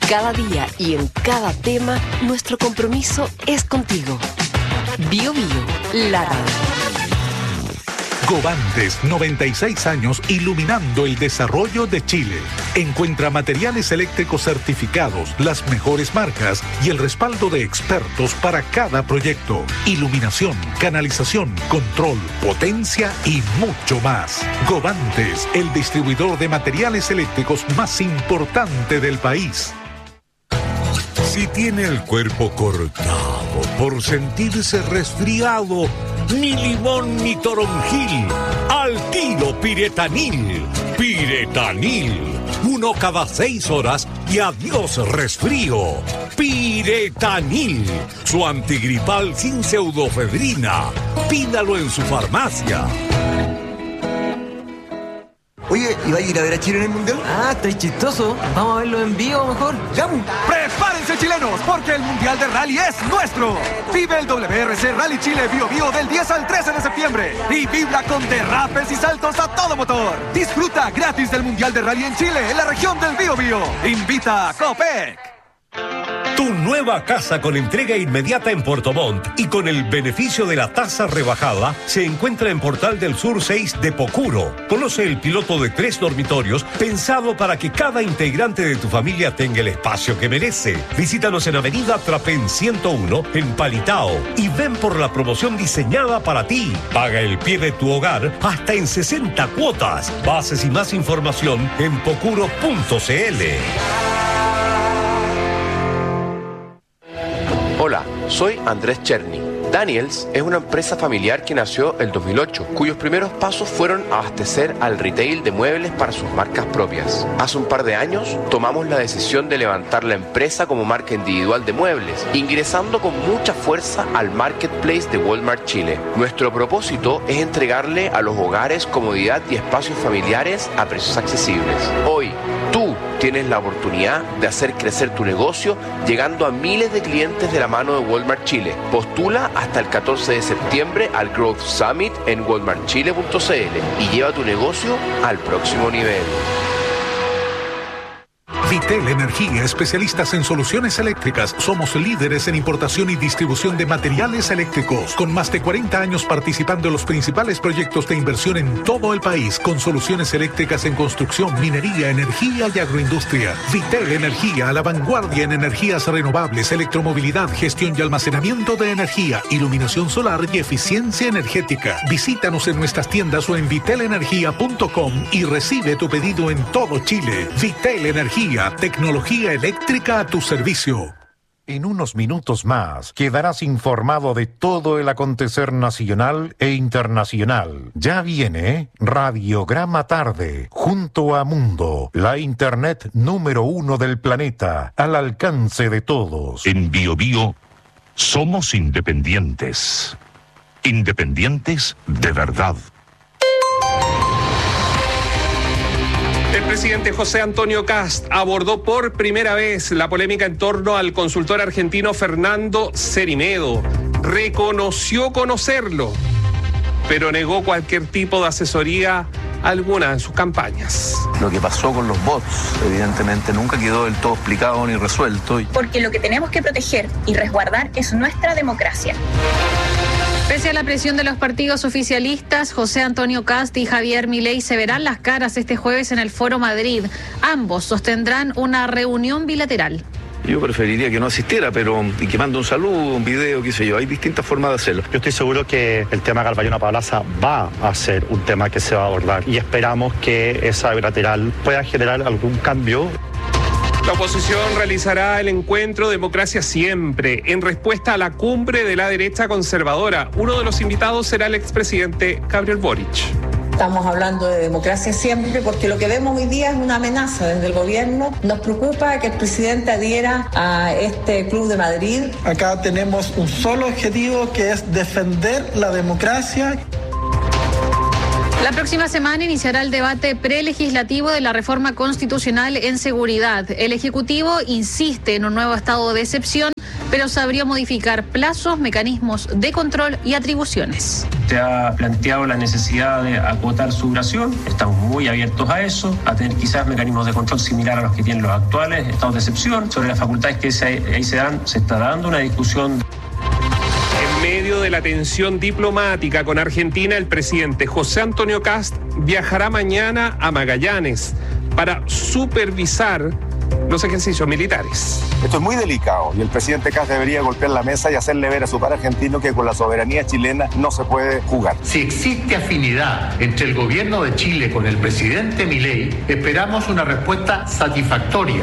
Cada día y en cada tema, nuestro compromiso es contigo. Bio Bio, la radio. Covantes, 96 años iluminando el desarrollo de Chile. Encuentra materiales eléctricos certificados, las mejores marcas y el respaldo de expertos para cada proyecto. Iluminación, canalización, control, potencia y mucho más. Covantes, el distribuidor de materiales eléctricos más importante del país. Si tiene el cuerpo cortado por sentirse resfriado, ni limón ni toronjil, al tiro Piretanil. Piretanil, 1 cada 6 horas y adiós resfrío. Piretanil, su antigripal sin pseudofedrina. Pídalo en su farmacia. Oye, ¿y va a ir a ver a Chile en el Mundial? Ah, está chistoso. Vamos a verlo en vivo mejor. ¡Vamos! ¡Prepárense, chilenos! Porque el Mundial de Rally es nuestro. Vive el WRC Rally Chile Bio Bio del 10 al 13 de septiembre. Y vibra con derrapes y saltos a todo motor. Disfruta gratis del Mundial de Rally en Chile, en la región del Bio Bio. Invita a Copec. Tu nueva casa con entrega inmediata en Puerto Montt y con el beneficio de la tasa rebajada se encuentra en Portal del Sur 6 de Pocuro. Conoce el piloto de 3 dormitorios pensado para que cada integrante de tu familia tenga el espacio que merece. Visítanos en Avenida Trapén 101 en Palitao y ven por la promoción diseñada para ti. Paga el pie de tu hogar hasta en 60 cuotas. Bases y más información en pocuro.cl. Hola, soy Andrés Cherny. Daniels es una empresa familiar que nació el 2008, cuyos primeros pasos fueron abastecer al retail de muebles para sus marcas propias. Hace un par de años tomamos la decisión de levantar la empresa como marca individual de muebles, ingresando con mucha fuerza al marketplace de Walmart Chile. Nuestro propósito es entregarle a los hogares comodidad y espacios familiares a precios accesibles. Hoy, tú tienes la oportunidad de hacer crecer tu negocio llegando a miles de clientes de la mano de Walmart Chile. Postula hasta el 14 de septiembre al Growth Summit en walmartchile.cl y lleva tu negocio al próximo nivel. Vitel Energía, especialistas en soluciones eléctricas. Somos líderes en importación y distribución de materiales eléctricos, con más de 40 años participando en los principales proyectos de inversión en todo el país, con soluciones eléctricas en construcción, minería, energía y agroindustria. Vitel Energía, a la vanguardia en energías renovables, electromovilidad, gestión y almacenamiento de energía, iluminación solar y eficiencia energética. Visítanos en nuestras tiendas o en vitelenergia.com y recibe tu pedido en todo Chile. Vitel Energía, tecnología eléctrica a tu servicio. En unos minutos más quedarás informado de todo el acontecer nacional e internacional. Ya viene Radiograma Tarde, junto a Mundo, la internet número 1 del planeta, al alcance de todos. En Bio Bio somos independientes. Independientes de verdad. El presidente José Antonio Kast abordó por primera vez la polémica en torno al consultor argentino Fernando Cerimedo. Reconoció conocerlo, pero negó cualquier tipo de asesoría alguna en sus campañas. Lo que pasó con los bots, evidentemente, nunca quedó del todo explicado ni resuelto. Porque lo que tenemos que proteger y resguardar es nuestra democracia. Pese a la presión de los partidos oficialistas, José Antonio Kast y Javier Milei se verán las caras este jueves en el Foro Madrid. Ambos sostendrán una reunión bilateral. Yo preferiría que no asistiera, pero y que mande un saludo, un video, qué sé yo. Hay distintas formas de hacerlo. Yo estoy seguro que el tema Garbayona-Palaza va a ser un tema que se va a abordar y esperamos que esa bilateral pueda generar algún cambio. La oposición realizará el encuentro Democracia Siempre en respuesta a la cumbre de la derecha conservadora. Uno de los invitados será el expresidente Gabriel Boric. Estamos hablando de democracia siempre porque lo que vemos hoy día es una amenaza desde el gobierno. Nos preocupa que el presidente adhiera a este Club de Madrid. Acá tenemos un solo objetivo, que es defender la democracia. La próxima semana iniciará el debate prelegislativo de la reforma constitucional en seguridad. El Ejecutivo insiste en un nuevo estado de excepción pero se abrió modificar plazos, mecanismos de control y atribuciones. Se ha planteado la necesidad de acotar su duración, estamos muy abiertos a eso, a tener quizás mecanismos de control similar a los que tienen los actuales estados de excepción. Sobre las facultades que ahí se dan, se está dando una discusión. En medio de la tensión diplomática con Argentina, el presidente José Antonio Kast viajará mañana a Magallanes para supervisar los ejercicios militares. Esto es muy delicado y el presidente Kast debería golpear la mesa y hacerle ver a su par argentino que con la soberanía chilena no se puede jugar. Si existe afinidad entre el gobierno de Chile con el presidente Milei, esperamos una respuesta satisfactoria.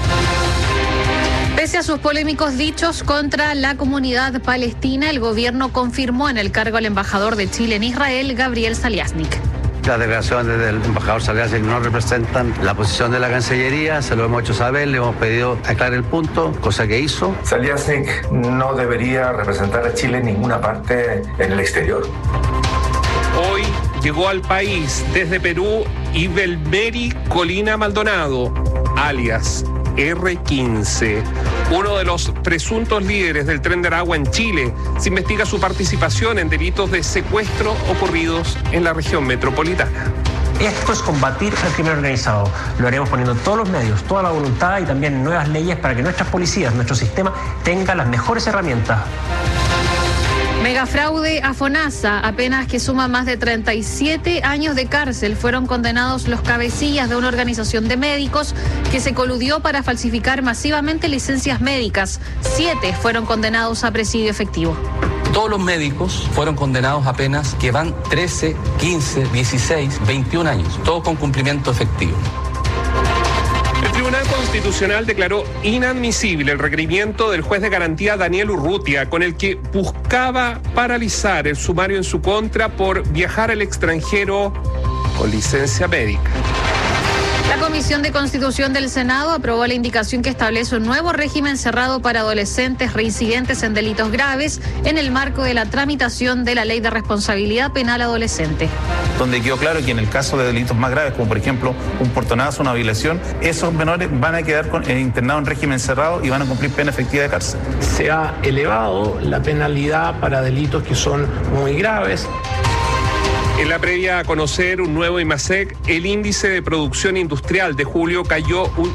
Pese a sus polémicos dichos contra la comunidad palestina, el gobierno confirmó en el cargo al embajador de Chile en Israel, Gabriel Saliasnik. Las declaraciones del embajador Saliasnik no representan la posición de la Cancillería, se lo hemos hecho saber, le hemos pedido aclarar el punto, cosa que hizo. Saliasnik no debería representar a Chile en ninguna parte en el exterior. Hoy llegó al país desde Perú Ibelmeri Colina Maldonado, alias R15, uno de los presuntos líderes del Tren de Aragua en Chile. Se investiga su participación en delitos de secuestro ocurridos en la región metropolitana. Esto es combatir al crimen organizado. Lo haremos poniendo todos los medios, toda la voluntad y también nuevas leyes para que nuestras policías, nuestro sistema, tengan las mejores herramientas. Megafraude a FONASA, apenas que suma más de 37 años de cárcel. Fueron condenados los cabecillas de una organización de médicos que se coludió para falsificar masivamente licencias médicas. 7 fueron condenados a presidio efectivo. Todos los médicos fueron condenados a penas que van 13, 15, 16, 21 años, todos con cumplimiento efectivo. El Tribunal Constitucional declaró inadmisible el requerimiento del juez de garantía Daniel Urrutia, con el que buscaba paralizar el sumario en su contra por viajar al extranjero con licencia médica. La Comisión de Constitución del Senado aprobó la indicación que establece un nuevo régimen cerrado para adolescentes reincidentes en delitos graves en el marco de la tramitación de la Ley de Responsabilidad Penal Adolescente. Donde quedó claro que en el caso de delitos más graves, como por ejemplo un portonazo, una violación, esos menores van a quedar internados en régimen cerrado y van a cumplir pena efectiva de cárcel. Se ha elevado la penalidad para delitos que son muy graves. En la previa a conocer un nuevo IMASEC, el índice de producción industrial de julio cayó un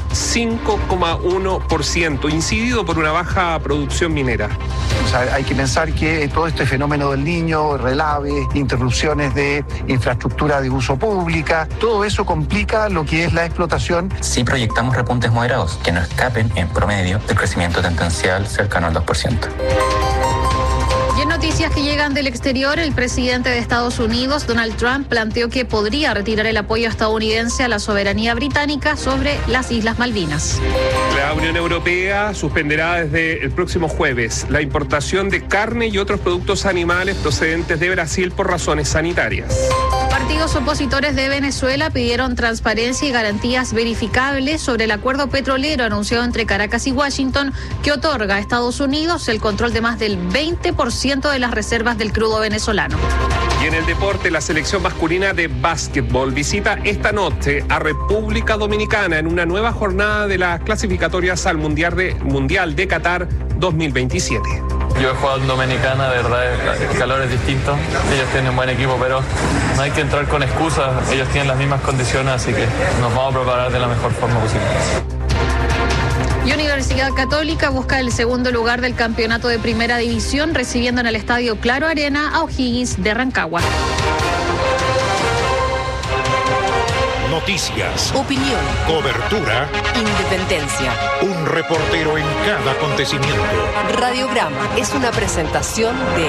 5,1%, incidido por una baja producción minera. O sea, hay que pensar que todo este fenómeno del Niño, relave, interrupciones de infraestructura de uso pública, todo eso complica lo que es la explotación. Sí proyectamos repuntes moderados que no escapen en promedio del crecimiento tendencial cercano al 2%. Y en noticias que llegan del exterior, el presidente de Estados Unidos, Donald Trump, planteó que podría retirar el apoyo estadounidense a la soberanía británica sobre las Islas Malvinas. La Unión Europea suspenderá desde el próximo jueves la importación de carne y otros productos animales procedentes de Brasil por razones sanitarias. Partidos opositores de Venezuela pidieron transparencia y garantías verificables sobre el acuerdo petrolero anunciado entre Caracas y Washington, que otorga a Estados Unidos el control de más del 20% de las reservas del crudo venezolano. Y en el deporte, la selección masculina de básquetbol visita esta noche a República Dominicana en una nueva jornada de las clasificatorias al Mundial de Qatar 2027. Yo he jugado en Dominicana, de verdad el calor es distinto, ellos tienen buen equipo, pero no hay que entrar con excusas, ellos tienen las mismas condiciones, así que nos vamos a preparar de la mejor forma posible. Y Universidad Católica busca el segundo lugar del campeonato de Primera División, recibiendo en el Estadio Claro Arena a O'Higgins de Rancagua. Noticias, opinión, cobertura, independencia. Un reportero en cada acontecimiento. Radiograma es una presentación de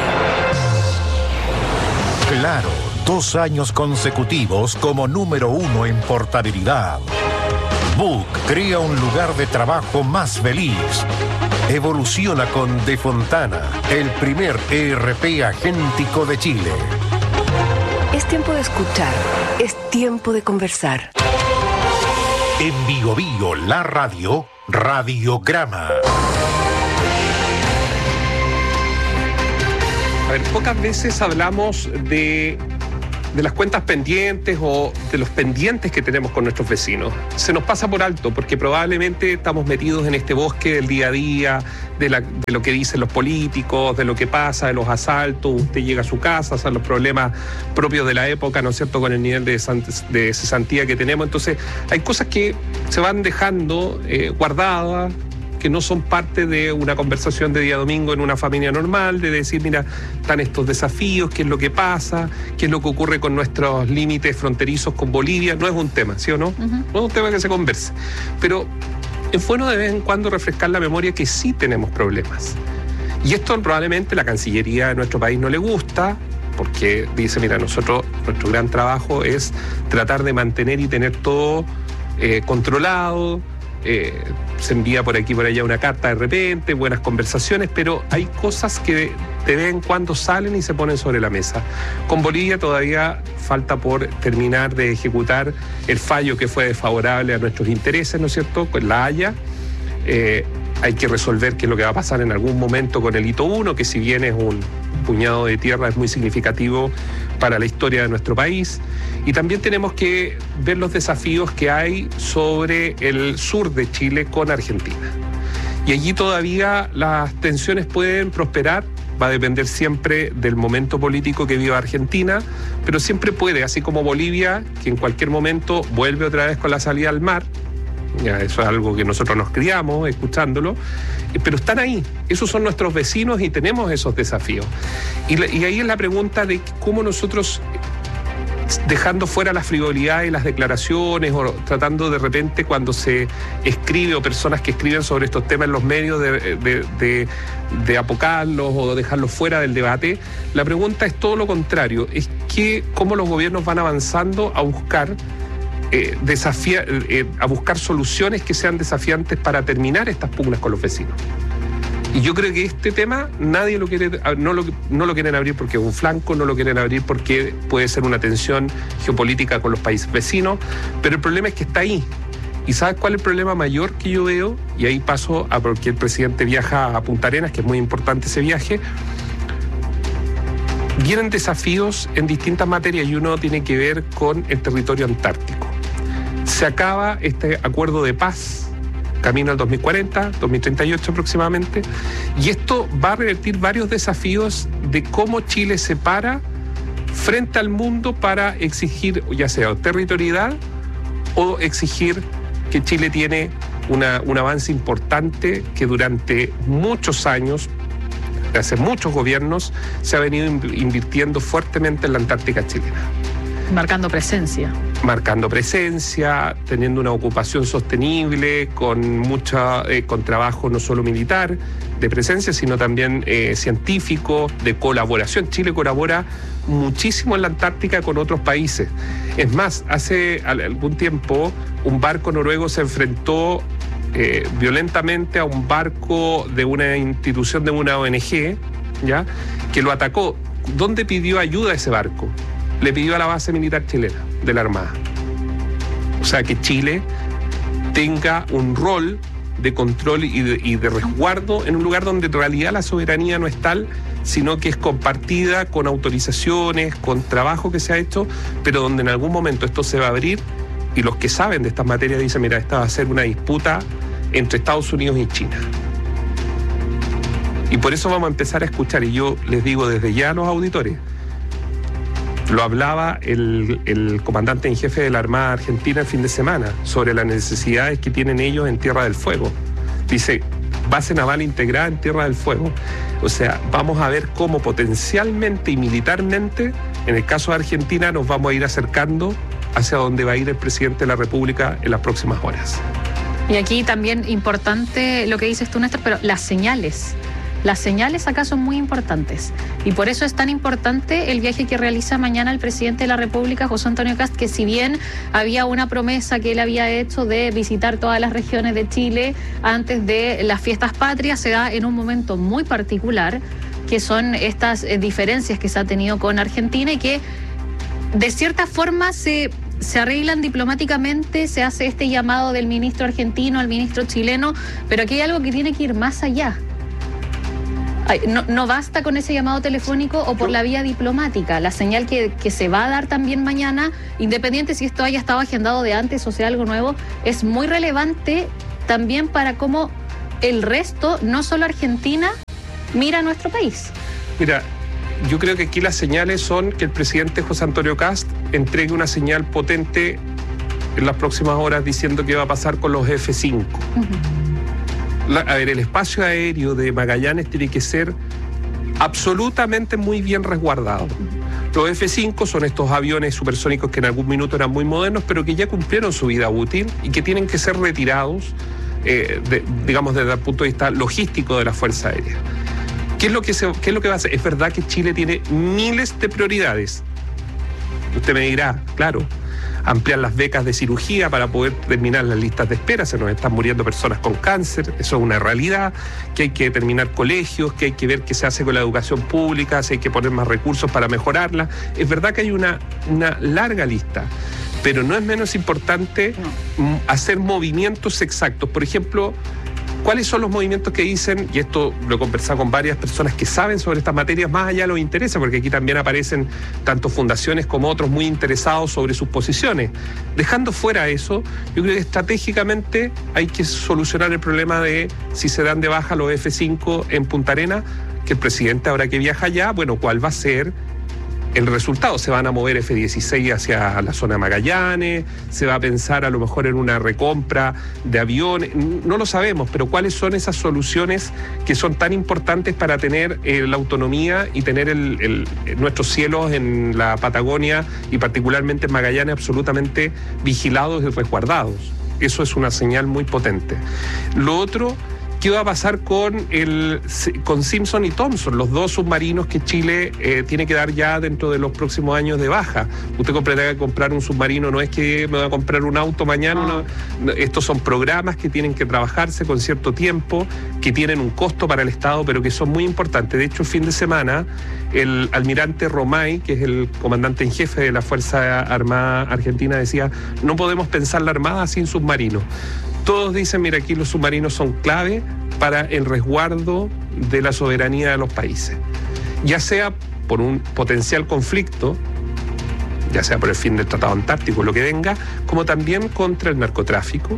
Claro, 2 años consecutivos como número 1 en portabilidad. Book crea un lugar de trabajo más feliz. Evoluciona con De Fontana, el primer ERP agéntico de Chile. Es tiempo de escuchar, es tiempo de conversar. En Bio Bio, la radio, Radiograma. A ver, pocas veces hablamos de las cuentas pendientes o de los pendientes que tenemos con nuestros vecinos. Se nos pasa por alto porque probablemente estamos metidos en este bosque del día a día, de lo que dicen los políticos, de lo que pasa, de los asaltos. Usted llega a su casa, son los problemas propios de la época, ¿no es cierto?, con el nivel de cesantía que tenemos. Entonces hay cosas que se van dejando guardadas, que no son parte de una conversación de día domingo en una familia normal, de decir, mira, están estos desafíos, qué es lo que pasa, qué es lo que ocurre con nuestros límites fronterizos con Bolivia. No es un tema, ¿sí o no? No es un tema que se converse. Pero es bueno de vez en cuando refrescar la memoria que sí tenemos problemas. Y esto probablemente la Cancillería de nuestro país no le gusta, porque dice, mira, nuestro gran trabajo es tratar de mantener y tener todo controlado. Se envía por aquí por allá una carta de repente, buenas conversaciones, pero hay cosas que de vez en cuando salen y se ponen sobre la mesa. Con Bolivia todavía falta por terminar de ejecutar el fallo que fue desfavorable a nuestros intereses, ¿no es cierto?, con la Haya. Hay que resolver qué es lo que va a pasar en algún momento con el hito 1, que si bien es un puñado de tierra, es muy significativo para la historia de nuestro país. Y también tenemos que ver los desafíos que hay sobre el sur de Chile con Argentina. Y allí todavía las tensiones pueden prosperar, va a depender siempre del momento político que viva Argentina, pero siempre puede, así como Bolivia, que en cualquier momento vuelve otra vez con la salida al mar. Ya, eso es algo que nosotros nos criamos escuchándolo, pero están ahí, esos son nuestros vecinos y tenemos esos desafíos. Y ahí es la pregunta de cómo nosotros, dejando fuera la frivolidad y las declaraciones, o tratando de repente cuando se escribe, o personas que escriben sobre estos temas en los medios, de apocarlos o dejarlos fuera del debate, la pregunta es todo lo contrario, es que cómo los gobiernos van avanzando a buscar a buscar soluciones que sean desafiantes para terminar estas pugnas con los vecinos. Y yo creo que este tema nadie lo quiere, no lo quieren abrir porque es un flanco, no lo quieren abrir porque puede ser una tensión geopolítica con los países vecinos, pero el problema es que está ahí. ¿Y sabes cuál es el problema mayor que yo veo? Y ahí paso a porque el presidente viaja a Punta Arenas, que es muy importante ese viaje. Vienen desafíos en distintas materias y uno tiene que ver con el territorio antártico. Se acaba este acuerdo de paz, camino al 2040, 2038 aproximadamente, y esto va a revertir varios desafíos de cómo Chile se para frente al mundo para exigir, ya sea territorialidad o exigir que Chile tiene un avance importante que durante muchos años, hace muchos gobiernos, se ha venido invirtiendo fuertemente en la Antártica chilena. Marcando presencia, teniendo una ocupación sostenible, con trabajo no solo militar, de presencia, sino también científico, de colaboración. Chile colabora muchísimo en la Antártica con otros países. Es más, hace algún tiempo un barco noruego se enfrentó violentamente a un barco de una institución de una ONG, ¿ya?, que lo atacó. ¿Dónde pidió ayuda ese barco? Le pidió a la base militar chilena de la Armada. O sea, que Chile tenga un rol de control y de resguardo en un lugar donde en realidad la soberanía no es tal, sino que es compartida con autorizaciones, con trabajo que se ha hecho, pero donde en algún momento esto se va a abrir y los que saben de estas materias dicen, mira, esta va a ser una disputa entre Estados Unidos y China. Y por eso vamos a empezar a escuchar, y yo les digo desde ya a los auditores, lo hablaba el comandante en jefe de la Armada Argentina el fin de semana, sobre las necesidades que tienen ellos en Tierra del Fuego. Dice, base naval integrada en Tierra del Fuego. O sea, vamos a ver cómo potencialmente y militarmente, en el caso de Argentina, nos vamos a ir acercando hacia donde va a ir el presidente de la República en las próximas horas. Y aquí también importante lo que dices tú, Néstor, pero las señales acá son muy importantes y por eso es tan importante el viaje que realiza mañana el presidente de la República, José Antonio Kast, que si bien había una promesa que él había hecho de visitar todas las regiones de Chile antes de las fiestas patrias, se da en un momento muy particular, que son estas diferencias que se ha tenido con Argentina y que de cierta forma se arreglan diplomáticamente, se hace este llamado del ministro argentino al ministro chileno, pero aquí hay algo que tiene que ir más allá. No basta con ese llamado telefónico o por la vía diplomática. La señal que se va a dar también mañana, independiente si esto haya estado agendado de antes o sea algo nuevo, es muy relevante también para cómo el resto, no solo Argentina, mira a nuestro país. Mira, yo creo que aquí las señales son que el presidente José Antonio Kast entregue una señal potente en las próximas horas diciendo qué va a pasar con los F-5. A ver, el espacio aéreo de Magallanes tiene que ser absolutamente muy bien resguardado. Los F-5 son estos aviones supersónicos que en algún minuto eran muy modernos, pero que ya cumplieron su vida útil y que tienen que ser retirados, digamos, desde el punto de vista logístico de la Fuerza Aérea. ¿Qué es lo que va a hacer? Es verdad que Chile tiene miles de prioridades. Usted me dirá, claro, ampliar las becas de cirugía para poder terminar las listas de espera, se nos están muriendo personas con cáncer, eso es una realidad, que hay que terminar colegios, que hay que ver qué se hace con la educación pública, si hay que poner más recursos para mejorarla. Es verdad que hay una larga lista, pero no es menos importante hacer movimientos exactos. Por ejemplo, ¿cuáles son los movimientos que dicen, y esto lo he conversado con varias personas que saben sobre estas materias, más allá de los intereses, porque aquí también aparecen tanto fundaciones como otros muy interesados sobre sus posiciones? Dejando fuera eso, yo creo que estratégicamente hay que solucionar el problema de si se dan de baja los F-5 en Punta Arenas, que el presidente ahora que viaja allá, bueno, ¿cuál va a ser el resultado? ¿Se van a mover F-16 hacia la zona de Magallanes? ¿Se va a pensar a lo mejor en una recompra de aviones? No lo sabemos, pero ¿cuáles son esas soluciones que son tan importantes para tener la autonomía y tener nuestros cielos en la Patagonia y particularmente en Magallanes absolutamente vigilados y resguardados? Eso es una señal muy potente. Lo otro, ¿qué va a pasar con Simpson y Thompson, los dos submarinos que Chile tiene que dar ya dentro de los próximos años de baja? Usted comprenderá que comprar un submarino no es que me va a comprar un auto mañana. No. Estos son programas que tienen que trabajarse con cierto tiempo, que tienen un costo para el Estado, pero que son muy importantes. De hecho, el fin de semana, el almirante Romay, que es el comandante en jefe de la Fuerza Armada Argentina, decía, no podemos pensar la Armada sin submarinos. Todos dicen, mira, aquí los submarinos son clave para el resguardo de la soberanía de los países. Ya sea por un potencial conflicto, ya sea por el fin del Tratado Antártico, lo que venga, como también contra el narcotráfico,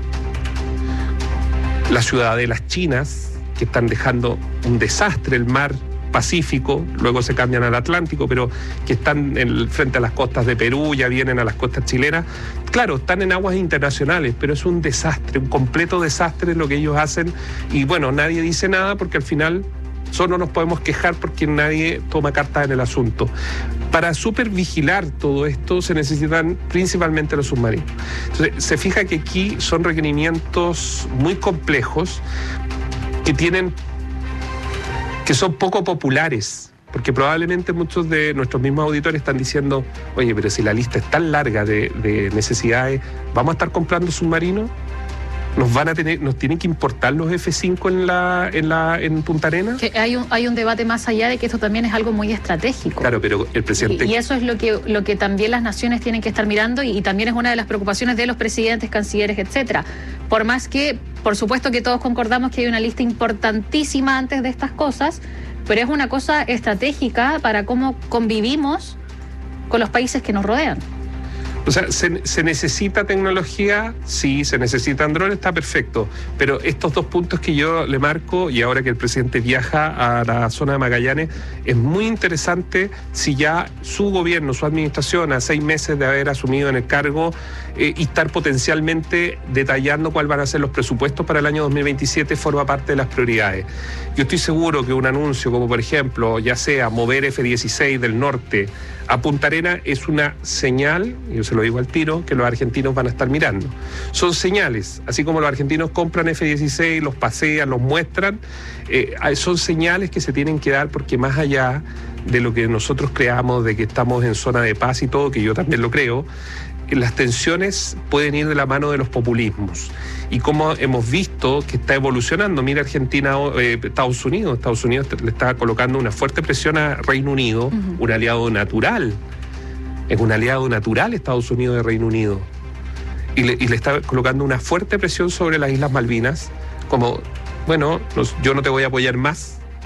las ciudadelas chinas, que están dejando un desastre el mar Pacífico, luego se cambian al Atlántico, pero que están frente a las costas de Perú, ya vienen a las costas chilenas. Claro, están en aguas internacionales, pero es un desastre, un completo desastre lo que ellos hacen. Y bueno, nadie dice nada porque al final solo nos podemos quejar porque nadie toma cartas en el asunto. Para supervigilar todo esto se necesitan principalmente los submarinos. Entonces, se fija que aquí son requerimientos muy complejos que son poco populares, porque probablemente muchos de nuestros mismos auditores están diciendo, oye, pero si la lista es tan larga de necesidades, ¿vamos a estar comprando submarinos? ¿Nos tienen que importar los F-5 en Punta Arenas? Que hay un debate más allá de que esto también es algo muy estratégico. Claro, pero el presidente... Y eso es lo que también las naciones tienen que estar mirando y también es una de las preocupaciones de los presidentes, cancilleres, etcétera. Por más que, por supuesto que todos concordamos que hay una lista importantísima antes de estas cosas, pero es una cosa estratégica para cómo convivimos con los países que nos rodean. O sea, ¿se necesita tecnología? Sí, se necesitan drones, está perfecto. Pero estos dos puntos que yo le marco, y ahora que el presidente viaja a la zona de Magallanes, es muy interesante si ya su gobierno, su administración, a 6 meses de haber asumido en el cargo y estar potencialmente detallando cuáles van a ser los presupuestos para el año 2027, forma parte de las prioridades. Yo estoy seguro que un anuncio como, por ejemplo, ya sea mover F-16 del norte a Punta Arenas es una señal, yo se lo digo al tiro, que los argentinos van a estar mirando. Son señales, así como los argentinos compran F-16, los pasean, los muestran, son señales que se tienen que dar porque más allá de lo que nosotros creamos, de que estamos en zona de paz y todo, que yo también lo creo, las tensiones pueden ir de la mano de los populismos. Y como hemos visto que está evolucionando, mira Argentina, Estados Unidos le está colocando una fuerte presión a Reino Unido, un aliado natural. Es un aliado natural Estados Unidos de Reino Unido. Y le está colocando una fuerte presión sobre las Islas Malvinas, como, bueno, yo no te voy a apoyar más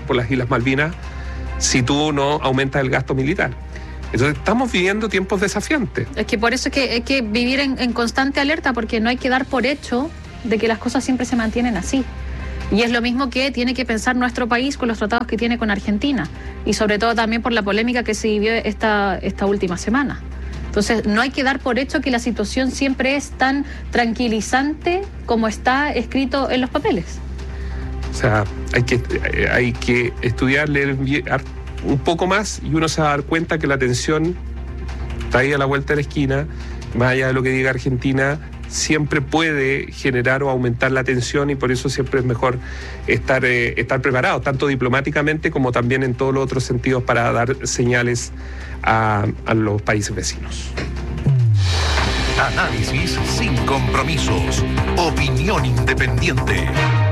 por las Islas Malvinas si tú no aumentas el gasto militar. Entonces estamos viviendo tiempos desafiantes. Es que por eso es que hay que vivir en constante alerta, porque no hay que dar por hecho de que las cosas siempre se mantienen así. Y es lo mismo que tiene que pensar nuestro país con los tratados que tiene con Argentina, y sobre todo también por la polémica que se vivió esta última semana. Entonces no hay que dar por hecho que la situación siempre es tan tranquilizante como está escrito en los papeles. O sea, hay que estudiar, leer un poco más, y uno se va a dar cuenta que la tensión está ahí a la vuelta de la esquina. Más allá de lo que diga Argentina, siempre puede generar o aumentar la tensión, y por eso siempre es mejor estar preparado, tanto diplomáticamente como también en todos los otros sentidos, para dar señales a los países vecinos. Análisis sin compromisos. Opinión independiente.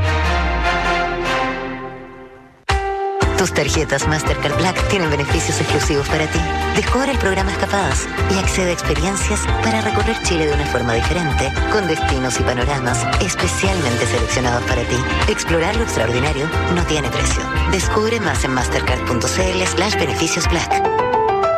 Tus tarjetas Mastercard Black tienen beneficios exclusivos para ti. Descubre el programa Escapadas y accede a experiencias para recorrer Chile de una forma diferente, con destinos y panoramas especialmente seleccionados para ti. Explorar lo extraordinario no tiene precio. Descubre más en mastercard.cl/beneficios Black.